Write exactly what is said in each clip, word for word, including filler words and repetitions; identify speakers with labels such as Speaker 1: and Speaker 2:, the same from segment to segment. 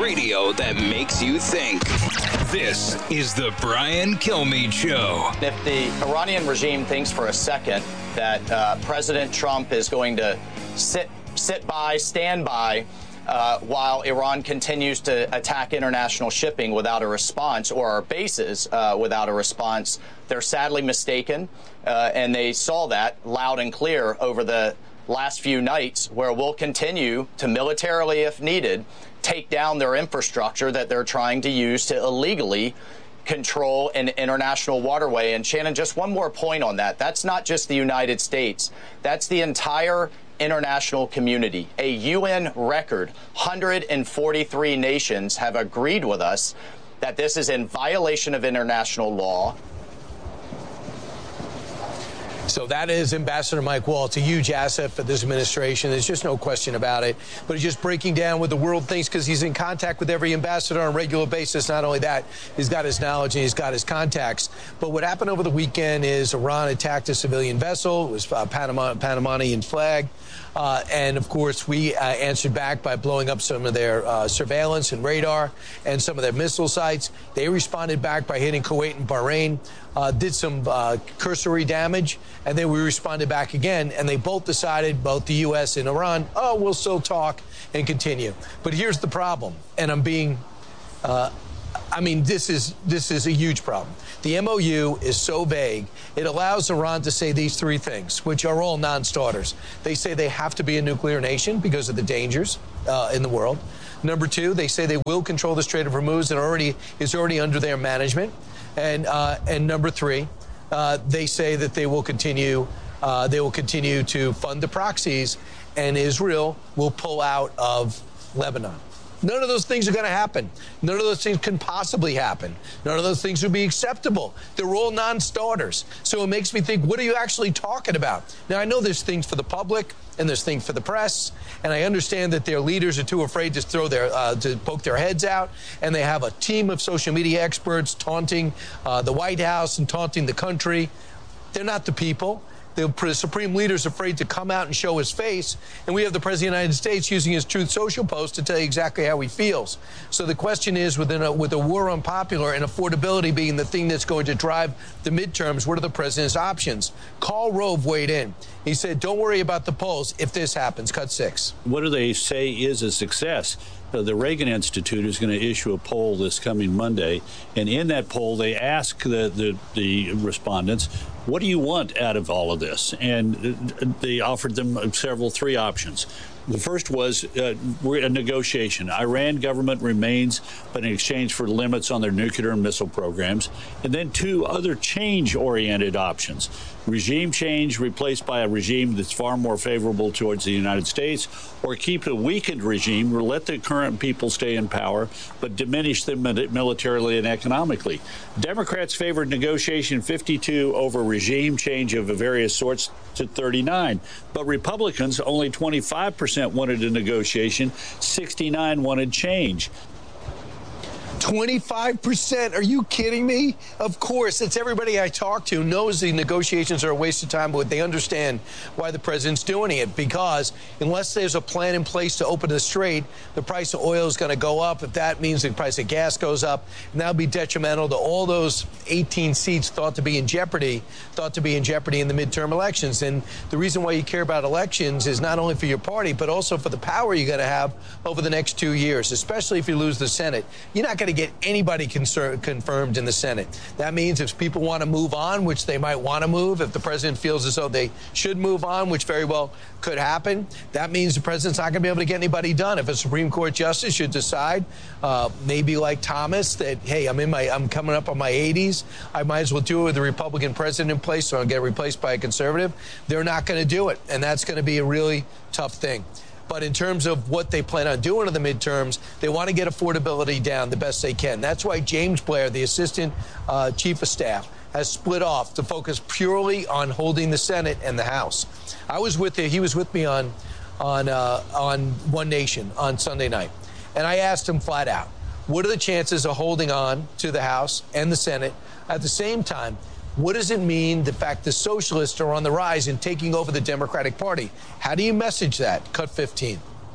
Speaker 1: Radio that makes you think. This is the Brian Kilmeade Show.
Speaker 2: If the Iranian regime thinks for a second that uh, President Trump is going to sit sit by, stand by, uh, while Iran continues to attack international shipping without a response, or our bases uh, without a response, they're sadly mistaken. Uh, and they saw that loud and clear over the last few nights, where we'll continue to militarily, if needed, take down their infrastructure that they're trying to use to illegally control an international waterway. And Shannon, just one more point on that. That's not just the United States. That's the entire international community. A U N record, one hundred forty-three nations have agreed with us that this is in violation of international law.
Speaker 3: So that is Ambassador Mike Waltz, a huge asset for this administration. There's just no question about it. But he's just breaking down what the world thinks, because he's in contact with every ambassador on a regular basis. Not only that, he's got his knowledge and he's got his contacts. But what happened over the weekend is Iran attacked a civilian vessel. It was uh, Panama, Panamanian flag. Uh, and, of course, we uh, answered back by blowing up some of their uh, surveillance and radar and some of their missile sites. They responded back by hitting Kuwait and Bahrain, uh, did some uh, cursory damage, and then we responded back again. And they both decided, both the U S and Iran, oh, we'll still talk and continue. But here's the problem, and I'm being uh, I mean, this is this is a huge problem. The M O U is so vague. It allows Iran to say these three things, which are all non-starters. They say they have to be a nuclear nation because of the dangers uh, in the world. Number two, they say they will control the Strait of Hormuz and already is already under their management. And uh, and number three, uh, they say that they will continue uh, they will continue to fund the proxies, and Israel will pull out of Lebanon. None of those things are going to happen. None of those things can possibly happen. None of those things would be acceptable. They're all non-starters. So it makes me think, what are you actually talking about? Now, I know there's things for the public and there's things for the press, and I understand that their leaders are too afraid to throw their uh, to poke their heads out, and they have a team of social media experts taunting uh, the White House and taunting the country. They're not the people. The Supreme Leader is afraid to come out and show his face, and we have the President of the United States using his Truth Social post to tell you exactly how he feels. So the question is, within a, with a war on popular and affordability being the thing that's going to drive the midterms, what are the President's options? Karl Rove weighed in. He said, don't worry about the polls if this happens. Cut six.
Speaker 4: What do they say is a success? Uh, the Reagan Institute is going to issue a poll this coming Monday, and in that poll, they ask the, the, the respondents, what do you want out of all of this? And they offered them several, three options. The first was uh, a negotiation. Iran government remains, but in exchange for limits on their nuclear and missile programs. And then two other change-oriented options. Regime change replaced by a regime that's far more favorable towards the United States, or keep a weakened regime or let the current people stay in power, but diminish them militarily and economically. Democrats favored negotiation fifty-two over regime change of various sorts to thirty-nine. But Republicans, only twenty-five percent wanted a negotiation, sixty-nine wanted change.
Speaker 3: twenty-five percent? Are you kidding me? Of course. It's everybody I talk to knows the negotiations are a waste of time, but they understand why the president's doing it, because unless there's a plan in place to open the strait, the price of oil is going to go up. If that means the price of gas goes up, and that'll be detrimental to all those eighteen seats thought to be in jeopardy, thought to be in jeopardy in the midterm elections. And the reason why you care about elections is not only for your party, but also for the power you're going to have over the next two years, especially if you lose the Senate. You're not going to get anybody concern, confirmed in the Senate. That means if people want to move on, which they might want to move, if the president feels as though they should move on, which very well could happen, that means the president's not going to be able to get anybody done. If a Supreme Court justice should decide, uh, maybe like Thomas, that, hey, I'm in my, I'm coming up on my eighties, I might as well do it with the Republican president in place, so I'll get replaced by a conservative, they're not going to do it. And that's going to be a really tough thing. But in terms of what they plan on doing in the midterms, they want to get affordability down the best they can. That's why James Blair, the assistant uh, chief of staff, has split off to focus purely on holding the Senate and the House. I was with him, he was with me on, on, uh, on One Nation on Sunday night. And I asked him flat out, what are the chances of holding on to the House and the Senate at the same time? What does it mean, the fact the socialists are on the rise and taking over the Democratic Party? How do you message that? Cut fifteen.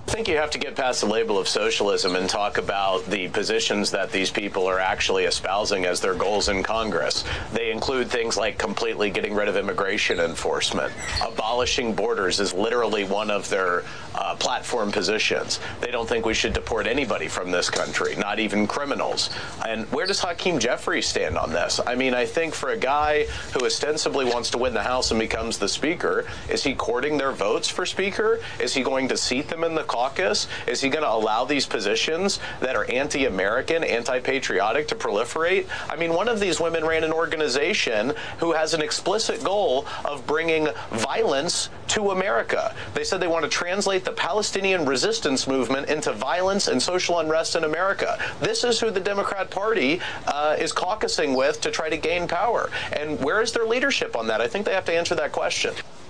Speaker 5: I think you have to get past the label of socialism and talk about the positions that these people are actually espousing as their goals in Congress. They include things like completely getting rid of immigration enforcement. Abolishing borders is literally one of their uh, platform positions. They don't think we should deport anybody from this country, not even criminals. And where does Hakeem Jeffries stand on this? I mean, I think for a guy who ostensibly wants to win the House and becomes the Speaker, is he courting their votes for Speaker? Is he going to seat them in the caucus? Is he going to allow these positions that are anti-American, anti-patriotic to proliferate? I mean, one of these women ran an organization who has an explicit goal of bringing violence to America. They said they want to translate the Palestinian resistance movement into violence and social unrest in America. This is who the Democrat Party uh, is caucusing with to try to gain power. And where is their leadership on that? I think they have to answer that question.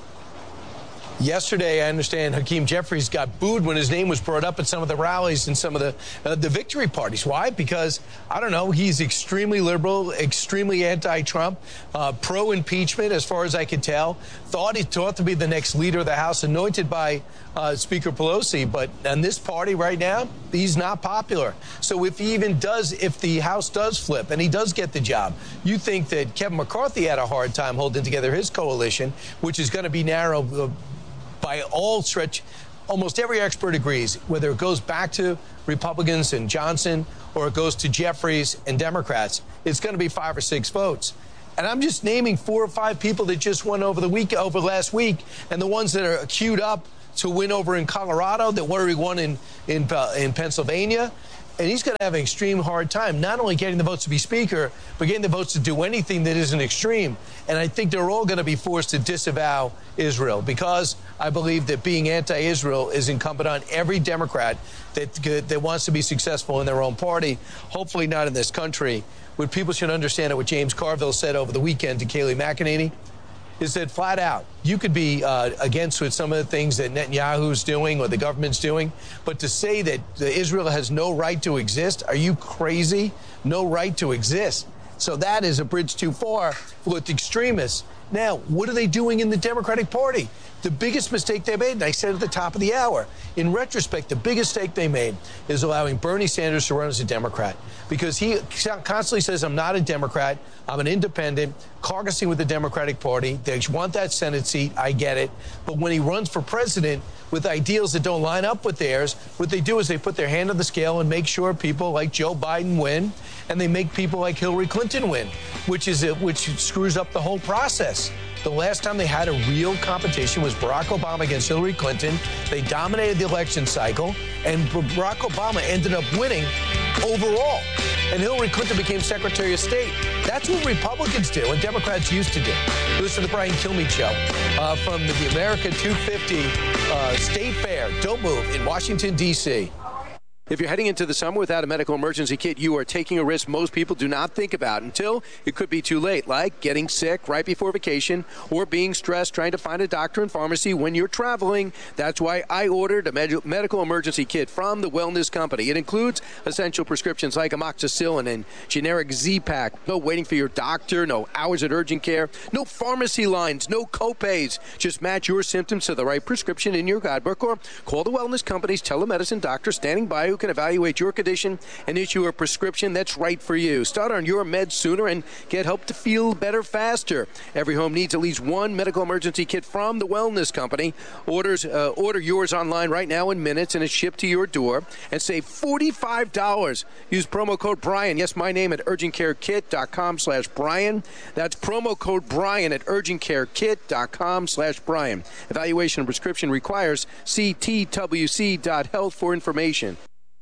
Speaker 3: Yesterday, I understand Hakeem Jeffries got booed when his name was brought up at some of the rallies and some of the uh, the victory parties. Why? Because, I don't know, he's extremely liberal, extremely anti-Trump, uh, pro-impeachment, as far as I can tell. Thought he thought to be the next leader of the House, anointed by uh, Speaker Pelosi. But in this party right now, he's not popular. So if he even does, if the House does flip and he does get the job, you think that Kevin McCarthy had a hard time holding together his coalition, which is going to be narrow uh, by all stretch. Almost every expert agrees, whether it goes back to Republicans and Johnson or it goes to Jeffries and Democrats, it's going to be five or six votes. And I'm just naming four or five people that just won over the week, over last week, and the ones that are queued up to win over in Colorado, that already won in in, uh, in Pennsylvania. And he's going to have an extreme hard time, not only getting the votes to be Speaker, but getting the votes to do anything that isn't extreme. And I think they're all going to be forced to disavow Israel, because I believe that being anti-Israel is incumbent on every Democrat that, that wants to be successful in their own party, hopefully not in this country. What people should understand, and what James Carville said over the weekend to Kayleigh McEnany, is that flat out, you could be uh, against with some of the things that Netanyahu's doing or the government's doing, but to say that Israel has no right to exist, are you crazy? No right to exist. So that is a bridge too far with extremists. Now, what are they doing in the Democratic Party? The biggest mistake they made, and I said at the top of the hour, in retrospect, the biggest mistake they made is allowing Bernie Sanders to run as a Democrat, because he constantly says, I'm not a Democrat, I'm an independent, caucusing with the Democratic Party. They want that Senate seat, I get it. But when he runs for president with ideals that don't line up with theirs, what they do is they put their hand on the scale and make sure people like Joe Biden win, and they make people like Hillary Clinton win, which is a, which screws up the whole process. The last time they had a real competition was Barack Obama against Hillary Clinton. They dominated the election cycle, and Barack Obama ended up winning overall. And Hillary Clinton became Secretary of State. That's what Republicans do and Democrats used to do. Listen to the Brian Kilmeade Show uh, from the America two fifty uh, State Fair. Don't move, in Washington, D C If you're heading into the summer without a medical emergency kit, you are taking a risk most people do not think about until it could be too late, like getting sick right before vacation or being stressed trying to find a doctor and pharmacy when you're traveling. That's why I ordered a med- medical emergency kit from the Wellness Company. It includes essential prescriptions like amoxicillin and generic Z-Pak. No waiting for your doctor, no hours at urgent care, no pharmacy lines, no copays. Just match your symptoms to the right prescription in your guidebook or call the Wellness Company's telemedicine doctor standing by who can evaluate your condition and issue a prescription that's right for you. Start on your meds sooner and get help to feel better faster. Every home needs at least one medical emergency kit from the Wellness Company. Orders uh, order yours online right now in minutes, and it's shipped to your door. And save forty-five dollars. Use promo code Brian. Yes, my name at urgent care kit dot com slash Brian. That's promo code Brian at urgent care kit dot com slash Brian. Evaluation and prescription requires C T W C dot health for information.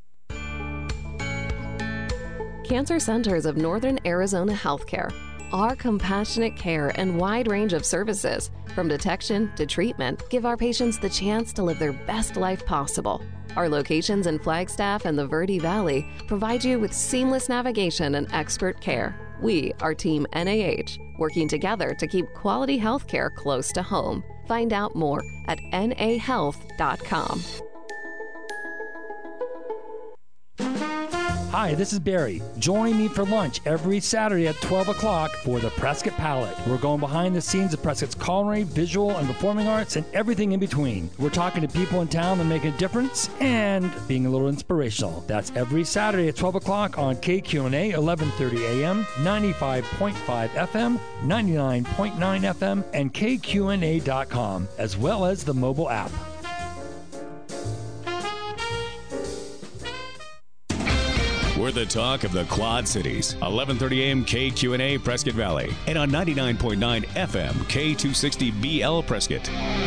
Speaker 6: Cancer Centers of Northern Arizona Healthcare. Our compassionate care and wide range of services, from detection to treatment, give our patients the chance to live their best life possible. Our locations in Flagstaff and the Verde Valley provide you with seamless navigation and expert care. We are Team N A H, working together to keep quality health care close to home. Find out more at N A health dot com.
Speaker 7: Hi, this is Barry. Join me for lunch every Saturday at twelve o'clock for the Prescott Palette. We're going behind the scenes of Prescott's culinary, visual, and performing arts, and everything in between. We're talking to people in town that make a difference and being a little inspirational. That's every Saturday at twelve o'clock on K Q N A, eleven thirty A M, ninety-five point five F M, ninety-nine point nine F M, and K Q N A dot com, as well as the mobile app.
Speaker 8: We're the talk of the Quad Cities. eleven thirty A M K Q N A Prescott Valley. And on ninety-nine point nine F M K two sixty B L Prescott.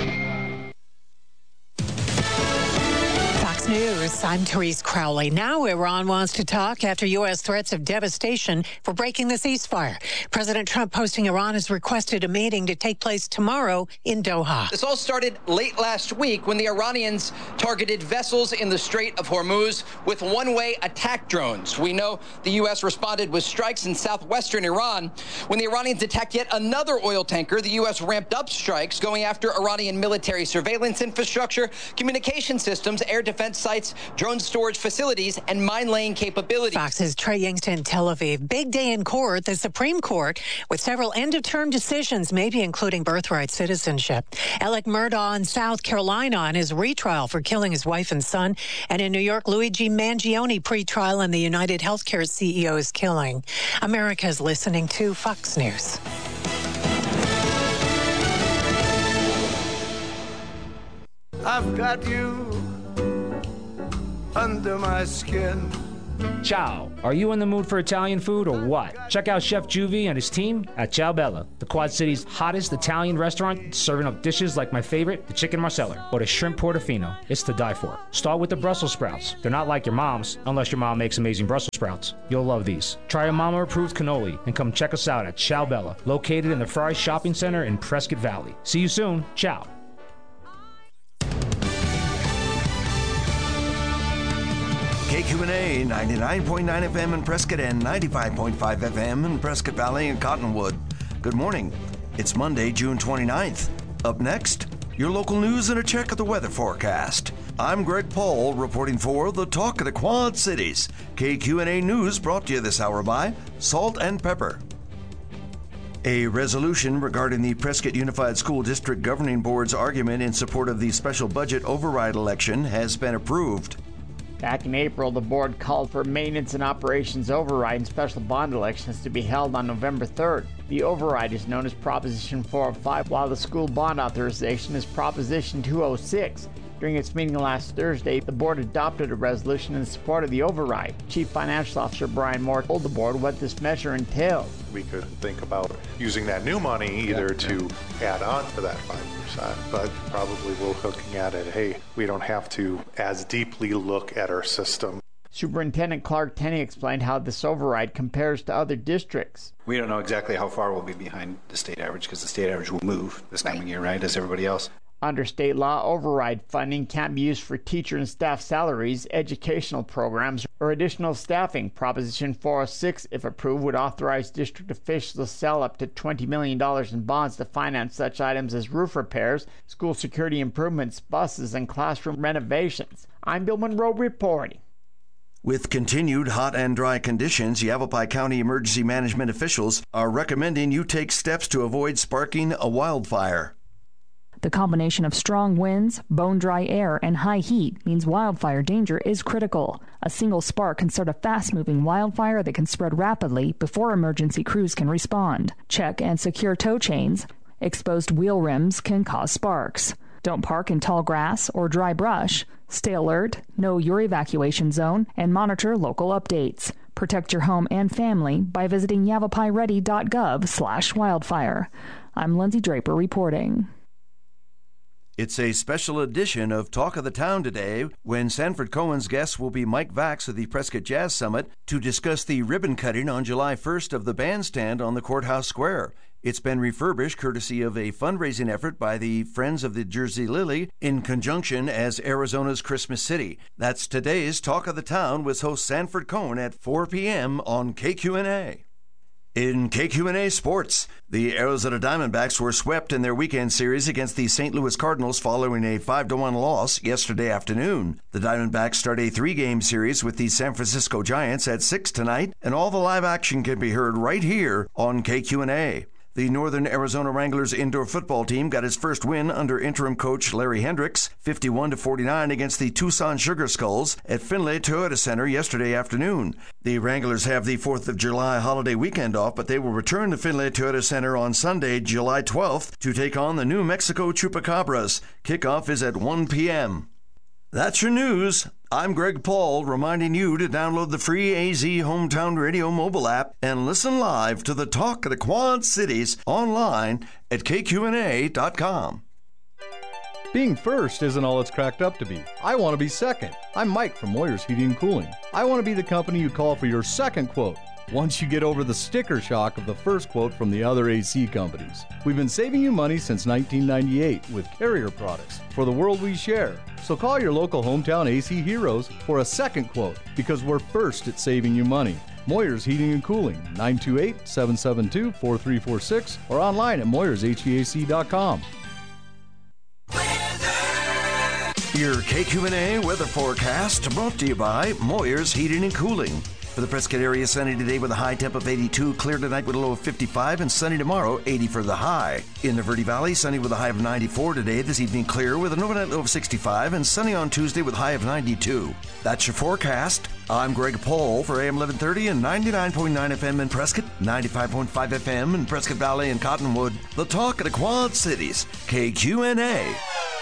Speaker 9: Fox News, I'm Therese Crowley. Now Iran wants to talk after U S threats of devastation for breaking the ceasefire. President Trump posting Iran has requested a meeting to take place tomorrow in Doha.
Speaker 10: This all started late last week when the Iranians targeted vessels in the Strait of Hormuz with one-way attack drones. We know the U S responded with strikes in southwestern Iran. When the Iranians attacked yet another oil tanker, the U S ramped up strikes, going after Iranian military surveillance infrastructure, communication systems, air defense sites, drone storage facilities, and mine-laying capabilities.
Speaker 9: Fox's Trey Youngstown in Tel Aviv. Big day in court, the Supreme Court, with several end-of-term decisions, maybe including birthright citizenship. Alec Murdaugh in South Carolina on his retrial for killing his wife and son. And in New York, Luigi Mangione pretrial in the United Healthcare C E O's killing. America is listening to Fox News.
Speaker 11: I've got you under my skin.
Speaker 12: Ciao. Are you in the mood for Italian food or what? Check out Chef Juvie and his team at Ciao Bella, the Quad City's hottest Italian restaurant, serving up dishes like my favorite, the chicken marsala, or the shrimp portofino. It's to die for. Start with the Brussels sprouts. They're not like your mom's, unless your mom makes amazing Brussels sprouts. You'll love these. Try a mama-approved cannoli and come check us out at Ciao Bella, located in the Fry Shopping Center in Prescott Valley. See you soon. Ciao.
Speaker 13: K Q N A ninety-nine point nine F M in Prescott and ninety-five point five F M in Prescott Valley and Cottonwood. Good morning. It's Monday, June twenty-ninth. Up next, your local news and a check of the weather forecast. I'm Greg Paul reporting for the Talk of the Quad Cities. K Q N A News brought to you this hour by Salt and Pepper. A resolution regarding the Prescott Unified School District Governing Board's argument in support of the special budget override election has been approved.
Speaker 14: Back in April, the board called for maintenance and operations override and special bond elections to be held on November third. The override is known as Proposition four oh five, while the school bond authorization is Proposition two oh six. During its meeting last Thursday, the board adopted a resolution in support of the override. Chief Financial Officer Brian Moore told the board what this measure entailed.
Speaker 15: We could think about using that new money either yeah. to add on to that five percent, but probably we're looking at it, hey, we don't have to as deeply look at our system.
Speaker 14: Superintendent Clark Tenney explained how this override compares to other districts.
Speaker 16: We don't know exactly how far we'll be behind the state average because the state average will move this coming year, right, as everybody else.
Speaker 14: Under state law, override funding can't be used for teacher and staff salaries, educational programs, or additional staffing. Proposition four oh six, if approved, would authorize district officials to sell up to twenty million dollars in bonds to finance such items as roof repairs, school security improvements, buses, and classroom renovations. I'm Bill Monroe reporting.
Speaker 13: With continued hot and dry conditions, Yavapai County emergency management officials are recommending you take steps to avoid sparking a wildfire.
Speaker 17: The combination of strong winds, bone-dry air, and high heat means wildfire danger is critical. A single spark can start a fast-moving wildfire that can spread rapidly before emergency crews can respond. Check and secure tow chains. Exposed wheel rims can cause sparks. Don't park in tall grass or dry brush. Stay alert, know your evacuation zone, and monitor local updates. Protect your home and family by visiting yavapai ready dot gov slash wildfire. I'm Lindsay Draper reporting.
Speaker 13: It's a special edition of Talk of the Town today when Sanford Cohen's guests will be Mike Vax of the Prescott Jazz Summit to discuss the ribbon cutting on July first of the bandstand on the Courthouse Square. It's been refurbished courtesy of a fundraising effort by the Friends of the Jersey Lily in conjunction as Arizona's Christmas City. That's today's Talk of the Town with host Sanford Cohen at four p.m. on K Q N A. In K Q and A Sports, the Arizona Diamondbacks were swept in their weekend series against the Saint Louis Cardinals following a five to one loss yesterday afternoon. The Diamondbacks start a three-game series with the San Francisco Giants at six tonight, and all the live action can be heard right here on K Q and A. The Northern Arizona Wranglers indoor football team got its first win under interim coach Larry Hendricks, fifty-one to forty-nine against the Tucson Sugar Skulls at Findlay Toyota Center yesterday afternoon. The Wranglers have the fourth of July holiday weekend off, but they will return to Findlay Toyota Center on Sunday, July twelfth, to take on the New Mexico Chupacabras. Kickoff is at one p.m. That's your news. I'm Greg Paul, reminding you to download the free A Z Hometown Radio mobile app and listen live to the Talk of the Quad Cities online at K Q N A dot com.
Speaker 18: Being first isn't all it's cracked up to be. I want to be second. I'm Mike from Moyers Heating and Cooling. I want to be the company you call for your second quote once you get over the sticker shock of the first quote from the other A C companies. We've been saving you money since nineteen ninety-eight with Carrier products for the world we share. So call your local hometown A C heroes for a second quote, because we're first at saving you money. Moyers Heating and Cooling, nine two eight, seven seven two, four three four six, or online at moyers H V A C dot com.
Speaker 13: Your K Q and A weather forecast brought to you by Moyers Heating and Cooling. For the Prescott area, sunny today with a high temp of eighty-two, clear tonight with a low of fifty-five, and sunny tomorrow, eighty for the high. In the Verde Valley, sunny with a high of ninety-four today, this evening clear with an overnight low of sixty-five, and sunny on Tuesday with a high of ninety-two. That's your forecast. I'm Greg Paul for A M eleven thirty and ninety-nine point nine F M in Prescott, ninety-five point five F M in Prescott Valley and Cottonwood. The Talk of the Quad Cities, K Q N A.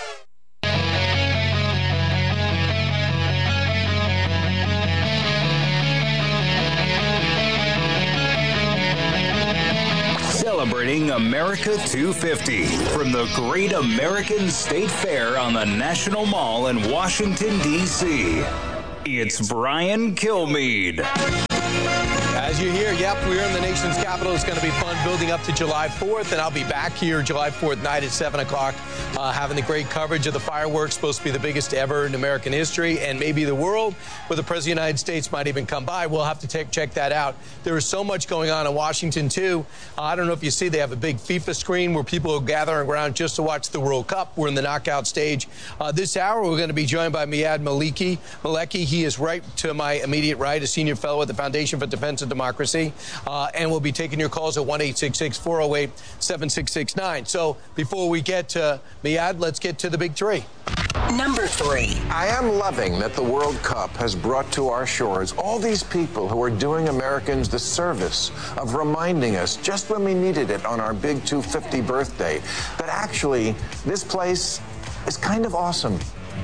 Speaker 1: Celebrating America two fifty from the Great American State Fair on the National Mall in Washington, D C It's Brian Kilmeade.
Speaker 3: As you hear, yep, we're in the nation's capital. It's going to be fun building up to July fourth, and I'll be back here July fourth night at seven o'clock uh, having the great coverage of the fireworks, supposed to be the biggest ever in American history and maybe the world, where the President of the United States might even come by. We'll have to take, check that out. There is so much going on in Washington, too. Uh, I don't know if you see, they have a big FIFA screen where people are gathering around just to watch the World Cup. We're in the knockout stage. Uh, this hour, we're going to be joined by Miad Maleki. Maleki, he is right to my immediate right, a senior fellow at the Foundation for Defense of Democracy. Uh, and we'll be taking your calls at one eight six six, four oh eight, seven six six nine. So before we get to Miad, let's get to the big three.
Speaker 19: Number three. I am loving that the World Cup has brought to our shores all these people who are doing Americans the service of reminding us just when we needed it on our big two fifty birthday that actually this place is kind of awesome.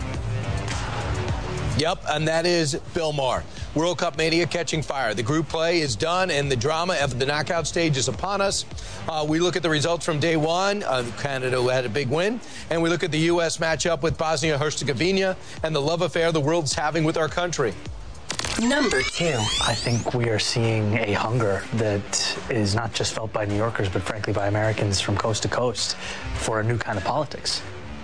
Speaker 3: Yep, and that is Bill Maher. World Cup mania catching fire. The group play is done, and the drama of the knockout stage is upon us. Uh, we look at the results from day one. Uh, Canada had a big win. And we look at the U S matchup with Bosnia-Herzegovina and the love affair the world's having with our country.
Speaker 20: Number two. I think we are seeing a hunger that is not just felt by New Yorkers, but frankly by Americans from coast to coast for a new kind of politics.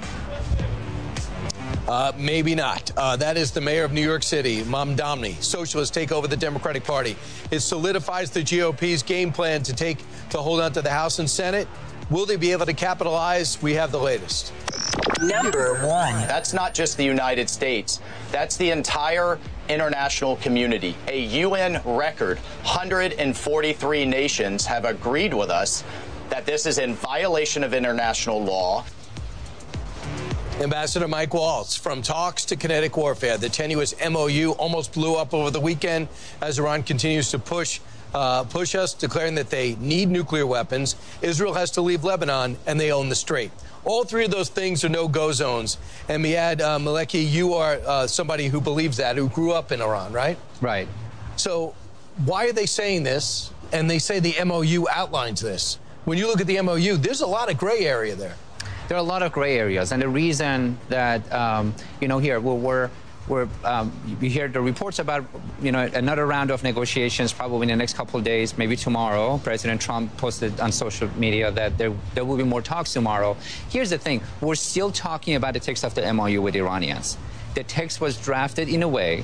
Speaker 3: Uh, maybe not. Uh, that is the mayor of New York City, Mamdani. Socialists take over the Democratic Party. It solidifies the G O P's game plan to take to hold on to the House and Senate. Will they be able to capitalize? We have the latest.
Speaker 2: Number one. That's not just the United States. That's the entire international community. A U N record, one hundred forty-three nations have agreed with us that this is in violation of international law.
Speaker 3: Ambassador Mike Waltz, from talks to kinetic warfare. The tenuous M O U almost blew up over the weekend as Iran continues to push uh, push us, declaring that they need nuclear weapons. Israel has to leave Lebanon, and they own the strait. All three of those things are no-go zones. And Miad uh, Maleki, you are uh, somebody who believes that, who grew up in Iran, right?
Speaker 21: Right.
Speaker 3: So why are they saying this? And they say the M O U outlines this. When you look at the M O U, there's a lot of gray area there.
Speaker 21: There are a lot of gray areas, and the reason that, um, you know, here, we're, we're, we're um, you hear the reports about, you know, another round of negotiations probably in the next couple of days, maybe tomorrow. President Trump posted on social media that there, there will be more talks tomorrow. Here's the thing. We're still talking about the text of the M O U with the Iranians. The text was drafted in a way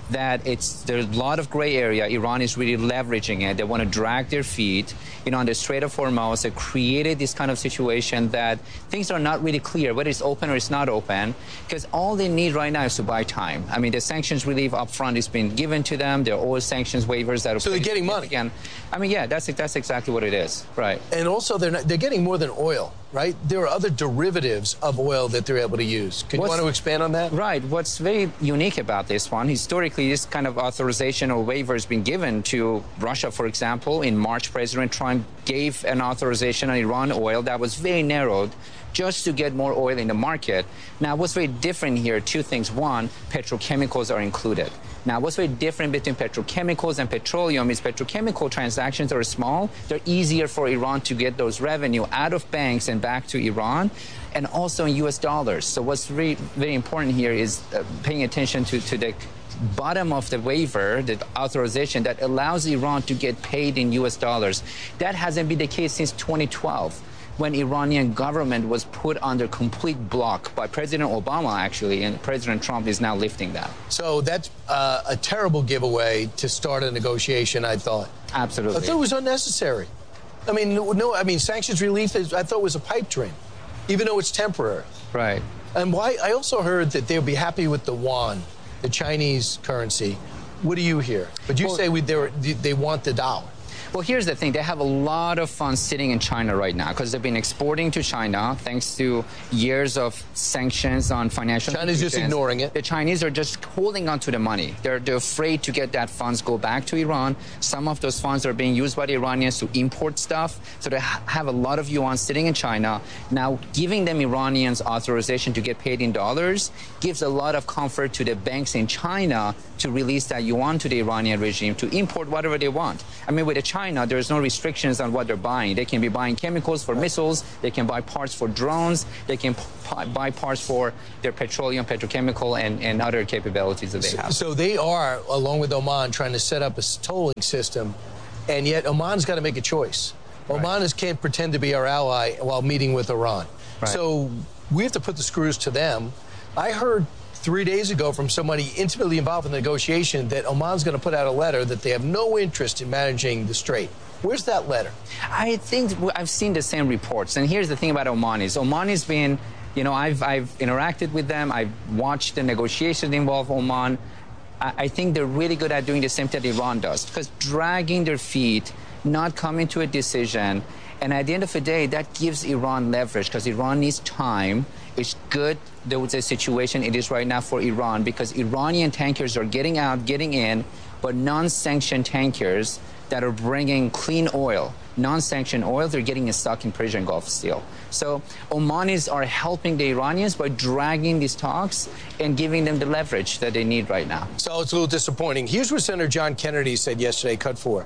Speaker 21: that it's there's a lot of gray area. Iran is really leveraging it. They want to drag their feet, you know, on the Strait of Hormuz. They created this kind of situation that things are not really clear whether it's open or it's not open, because all they need right now is to buy time. I mean, the sanctions relief up front has been given to them. There are oil sanctions waivers that are
Speaker 3: so they're getting money
Speaker 21: again. I mean, yeah, that's that's exactly what it is, right?
Speaker 3: And also they're not, they're getting more than oil, right? There are other derivatives of oil that they're able to use. Could you want to expand on that?
Speaker 21: Right. What's very unique about this one, historically, this kind of authorization or waiver has been given to Russia, for example. In March, President Trump gave an authorization on Iran oil that was very narrowed just to get more oil in the market. Now, what's very different here, two things. One, petrochemicals are included. Now, what's very different between petrochemicals and petroleum is petrochemical transactions are small. They're easier for Iran to get those revenue out of banks and back to Iran, and also in U S dollars. So what's very, very important here is uh, paying attention to, to the bottom of the waiver, the authorization that allows Iran to get paid in U S dollars. That hasn't been the case since twenty twelve. When Iranian government was put under complete block by President Obama, actually, and President Trump is now lifting that.
Speaker 3: So that's uh, a terrible giveaway to start a negotiation, I thought.
Speaker 21: Absolutely.
Speaker 3: I thought it was unnecessary. I mean, no, I mean, sanctions relief, is, I thought was a pipe dream, even though it's temporary.
Speaker 21: Right.
Speaker 3: And why? I also heard that they'll be happy with the yuan, the Chinese currency. What do you hear? But you well, say we, they want the dollar.
Speaker 21: Well, here's the thing. They have a lot of funds sitting in China right now because they've been exporting to China thanks to years of sanctions on financial
Speaker 3: China's just ignoring it.
Speaker 21: The Chinese are just holding on to the money. They're, they're afraid to get that funds go back to Iran. Some of those funds are being used by the Iranians to import stuff. So they ha- have a lot of yuan sitting in China. Now, giving them Iranians authorization to get paid in dollars gives a lot of comfort to the banks in China to release that yuan to the Iranian regime to import whatever they want. I mean, with the China, there's no restrictions on what they're buying. They can be buying chemicals for missiles. They can buy parts for drones. They can p- buy parts for their petroleum, petrochemical, and, and other capabilities that they have.
Speaker 3: So they are, along with Oman, trying to set up a tolling system, and yet Oman's got to make a choice. Right. Oman is, can't pretend to be our ally while meeting with Iran. Right. So we have to put the screws to them. I heard three days ago from somebody intimately involved in the negotiation that Oman's going to put out a letter that they have no interest in managing the strait. Where's that letter?
Speaker 21: I think I've seen the same reports. And here's the thing about Oman is Oman has been, you know, I've, I've interacted with them. I've watched the negotiations involve Oman. I, I think they're really good at doing the same thing that Iran does, because dragging their feet, not coming to a decision. And at the end of the day, that gives Iran leverage because Iran needs time. It's good there was a situation it is right now for Iran because Iranian tankers are getting out, getting in, but non-sanctioned tankers that are bringing clean oil, non-sanctioned oil, they're getting stuck in Persian Gulf still. So Omanis are helping the Iranians by dragging these talks and giving them the leverage that they need right now.
Speaker 3: So it's a little disappointing. Here's what Senator John Kennedy said yesterday, cut four.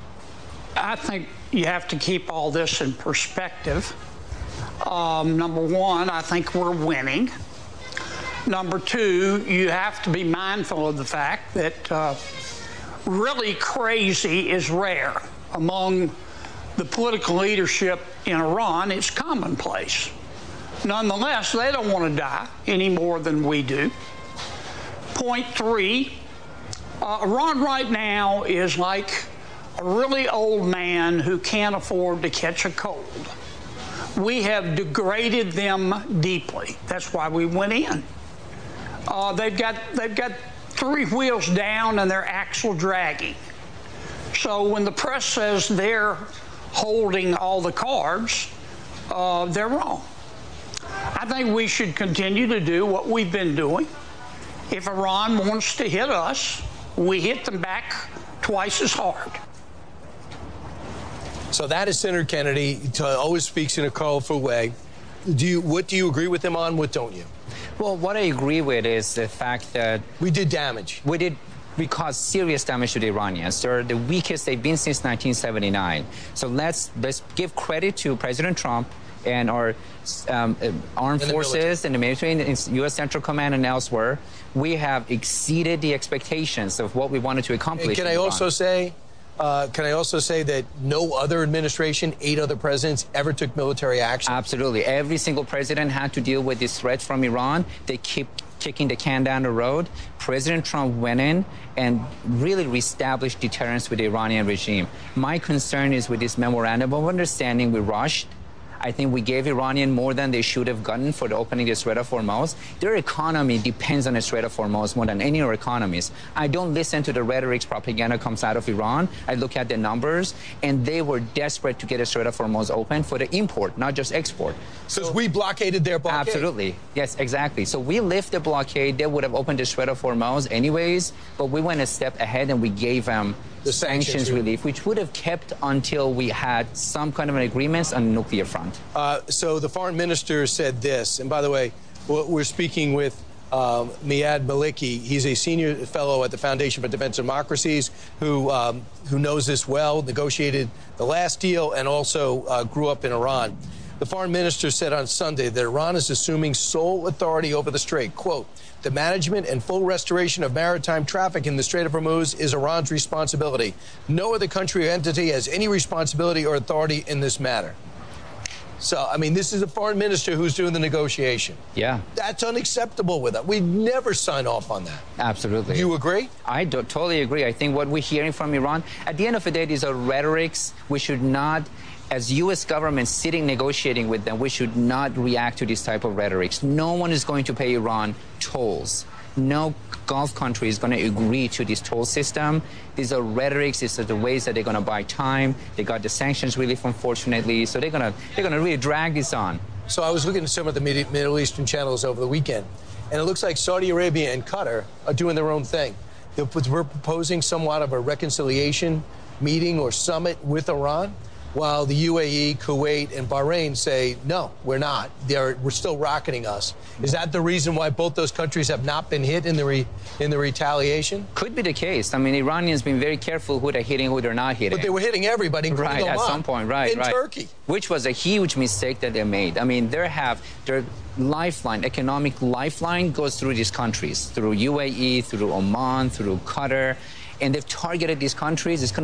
Speaker 4: I think you have to keep all this in perspective. Um, number one, I think we're winning. Number two, you have to be mindful of the fact that uh, really crazy is rare. Among the political leadership in Iran, it's commonplace. Nonetheless, they don't want to die any more than we do. Point three, uh, Iran right now is like a really old man who can't afford to catch a cold. We have degraded them deeply. That's why we went in. Uh, they've got they've got three wheels down and they're axle dragging. So when the press says they're holding all the cards, uh, they're wrong. I think we should continue to do what we've been doing. If Iran wants to hit us, we hit them back twice as hard.
Speaker 3: So that is Senator Kennedy. He always speaks in a colorful way. Do you, what do you agree with him on? What don't you?
Speaker 21: Well, what I agree with is the fact that
Speaker 3: we did damage.
Speaker 21: We did. We caused serious damage to the Iranians. They're the weakest they've been since nineteen seventy-nine. So let's let's give credit to President Trump and our um, armed and forces and the military, and U S Central Command and elsewhere. We have exceeded the expectations of what we wanted to accomplish.
Speaker 3: And can I also say, uh, can I also say that no other administration, eight other presidents, ever took military action?
Speaker 21: Absolutely. Every single president had to deal with this threat from Iran. They keep kicking the can down the road. President Trump went in and really reestablished deterrence with the Iranian regime. My concern is with this memorandum of understanding we rushed. I think we gave Iranian more than they should have gotten for the opening the Strait of Hormuz. Their economy depends on the Strait of Hormuz more than any other economies. I don't listen to the rhetoric propaganda comes out of Iran. I look at the numbers, and they were desperate to get the Strait of Hormuz open for the import, not just export.
Speaker 3: Because so, we blockaded their blockade.
Speaker 21: Absolutely. Yes, exactly. So we lifted the blockade. They would have opened the Strait of Hormuz anyways, but we went a step ahead and we gave them the sanctions, sanctions relief, which would have kept until we had some kind of an agreement on the nuclear front.
Speaker 3: Uh, so the foreign minister said this, and by the way, we're speaking with um, Miad Maliki. He's a senior fellow at the Foundation for Defense of Democracies who um, who knows this well, negotiated the last deal, and also uh, grew up in Iran. The foreign minister said on Sunday that Iran is assuming sole authority over the Strait. Quote, the management and full restoration of maritime traffic in the Strait of Hormuz is Iran's responsibility. No other country or entity has any responsibility or authority in this matter. So, I mean, this is a foreign minister who's doing the negotiation.
Speaker 21: Yeah.
Speaker 3: That's unacceptable with us. We'd never sign off on that.
Speaker 21: Absolutely.
Speaker 3: Do you agree?
Speaker 21: I do, totally agree. I think what we're hearing from Iran, at the end of the day, these are rhetorics. We should not, as U S government sitting negotiating with them, we should not react to this type of rhetorics. No one is going to pay Iran tolls. No Gulf country is going to agree to this toll system. These are rhetorics. These are the ways that they're going to buy time. They got the sanctions relief, unfortunately. So they're going to they're going to really drag this on.
Speaker 3: So I was looking at some of the Middle Eastern channels over the weekend, and it looks like Saudi Arabia and Qatar are doing their own thing. They're proposing somewhat of a reconciliation meeting or summit with Iran, while the U A E, Kuwait, and Bahrain say, no, we're not. They're, we're still rocketing us. Is that the reason why both those countries have not been hit in the re, in the retaliation?
Speaker 21: Could be the case. I mean, Iranians been very careful who they're hitting, who they're not hitting.
Speaker 3: But they were hitting everybody, including
Speaker 21: right,
Speaker 3: Oman,
Speaker 21: at some point, right,
Speaker 3: in
Speaker 21: right.
Speaker 3: Turkey.
Speaker 21: Which was a huge mistake that they made. I mean, they have their lifeline, economic lifeline goes through these countries, through U A E, through Oman, through Qatar, and they've targeted these countries. It's